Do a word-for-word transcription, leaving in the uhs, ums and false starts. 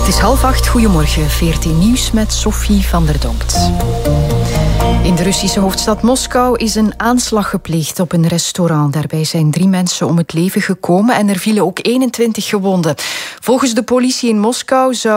Het is half acht, goedemorgen. V R T Nieuws met Sophie van der Donkt. In de Russische hoofdstad Moskou is een aanslag gepleegd op een restaurant. Daarbij zijn drie mensen om het leven gekomen en er vielen ook eenentwintig gewonden. Volgens de politie in Moskou zou